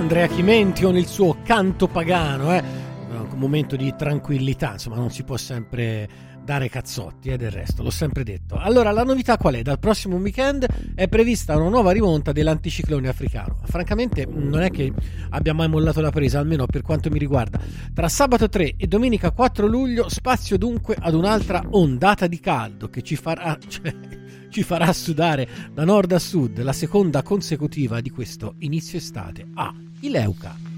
Andrea Chimenti con il suo canto pagano, un momento di tranquillità, insomma non si può sempre dare cazzotti, del resto l'ho sempre detto. Allora, la novità qual è? Dal prossimo weekend è prevista una nuova rimonta dell'anticiclone africano. Francamente non è che abbia mai mollato la presa, almeno per quanto mi riguarda. Tra sabato 3 e domenica 4 luglio spazio dunque ad un'altra ondata di caldo che ci farà sudare da nord a sud, la seconda consecutiva di questo inizio estate. Ileuca.